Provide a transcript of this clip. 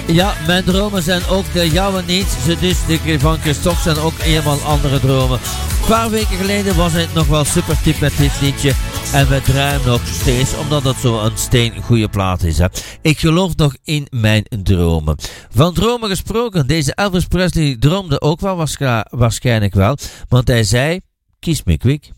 Ja, mijn dromen zijn ook de jouwe niet. Dus de van Christophe zijn ook eenmaal andere dromen. Een paar weken geleden was het nog wel super tip met dit liedje. En we draaien nog steeds, omdat het zo een steengoeie plaat is. Hè. Ik geloof nog in mijn dromen. Van dromen gesproken, deze Elvis Presley droomde ook wel waarschijnlijk wel. Want hij zei, kies me quick.